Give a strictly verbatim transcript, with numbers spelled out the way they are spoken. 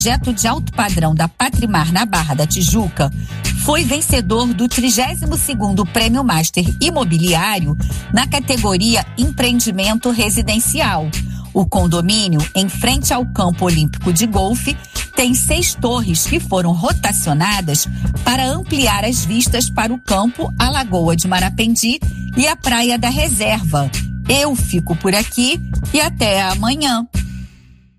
projeto de alto padrão da Patrimar na Barra da Tijuca, foi vencedor do trigésimo segundo Prêmio Master Imobiliário na categoria Empreendimento Residencial. O condomínio, em frente ao Campo Olímpico de Golfe, tem seis torres que foram rotacionadas para ampliar as vistas para o campo, a Lagoa de Marapendi e a Praia da Reserva. Eu fico por aqui e até amanhã.